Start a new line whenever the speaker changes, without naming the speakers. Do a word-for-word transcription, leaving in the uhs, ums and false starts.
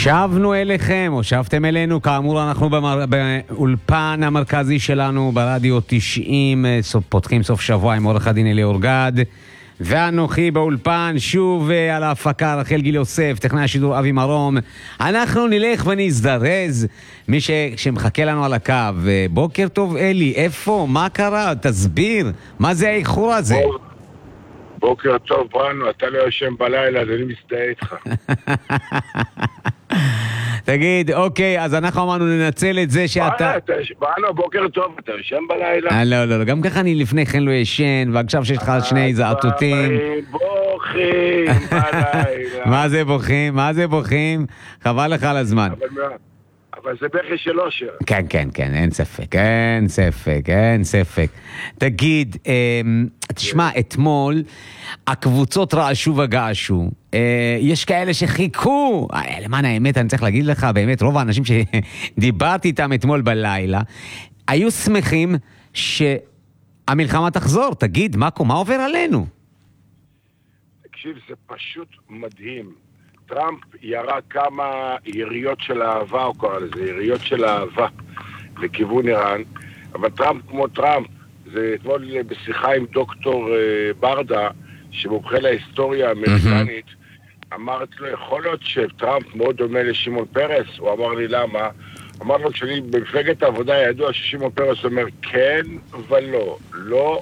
שבנו אליכם, או שבתם אלינו, כאמור אנחנו במר... באולפן המרכזי שלנו ברדיו תשעים, פותחים סוף שבוע עם עורך הדין אליאור גד, ואנוכי באולפן שוב על ההפקה רחל גיל יוסף, טכנאי השידור אבי מרום. אנחנו נלך ונזדרז, מי ש... שמחכה לנו על הקו. בוקר טוב אלי, איפה? מה קרה? תסביר, מה זה האיחור הזה?
בוקר טוב בנו, אתה לא יושם בלילה, אז אני מסתעה איתך.
תגיד, אוקיי, אז אנחנו אמרנו לנצל את זה שאתה...
בנו, בוקר טוב, אתה יושם בלילה?
אה, לא, לא, לא, גם ככה אני לפני כן לא ישן, ועכשיו שיש לך שני זעתותים.
בוכים בלילה.
מה זה בוכים? מה זה בוכים? חבל לך על הזמן.
אבל זה בכי של אושר.
כן, כן, כן, אין ספק, אין ספק, אין ספק. תגיד, תשמע, אתמול הקבוצות רעשו וגעשו. יש כאלה שחיכו, למען האמת אני צריך להגיד לך, באמת רוב האנשים שדיברתי איתם אתמול בלילה, היו שמחים שהמלחמה תחזור. תגיד, מה, מה עובר עלינו?
תקשיב, זה פשוט מדהים. טראמפ ירה כמה יריות של אהבה, הוא קורא לזה, יריות של אהבה לכיוון איראן, אבל טראמפ כמו טראמפ, זה אתמול בשיחה עם דוקטור ברדה, שמומחה להיסטוריה האמריקנית, אמרת לו, יכול להיות שטראמפ מאוד דומה לשמעון פרס? הוא אמר לי, למה? אמר לו, כשאני במפלגת העבודה ידוע ששמעון פרס אומר כן ולא, לא